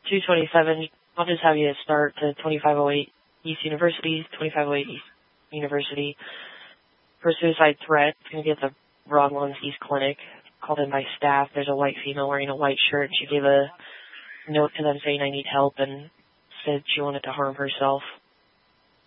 227. I'll just have you start to 2508 East University, 2508 East University. For suicide threat, it's going to be at the Wrong Ones East Clinic. Called in by staff. There's a white female wearing a white shirt. She gave a note to them saying, I need help, and said she wanted to harm herself.